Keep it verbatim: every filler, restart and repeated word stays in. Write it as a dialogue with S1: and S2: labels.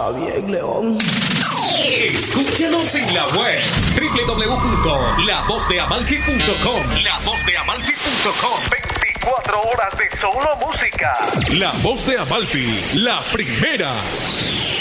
S1: Está bien, León.
S2: Escúchanos en la web doble u doble u doble u punto la voz de amalfi punto com. la voz de amalfi punto com.
S3: veinticuatro horas de solo música.
S2: La Voz de Amalfi, la primera.